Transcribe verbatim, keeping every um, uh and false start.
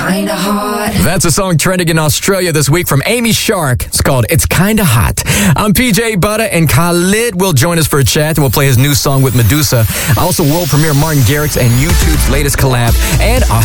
kinda hot. That's a song trending in Australia this week from Amy Shark. It's called It's Kinda Hot. I'm P J Butter, and Khalid will join us for a chat, and we'll play his new song with Medusa. Also, world premiere Martin Garrix and YouTube's latest collab. And I'll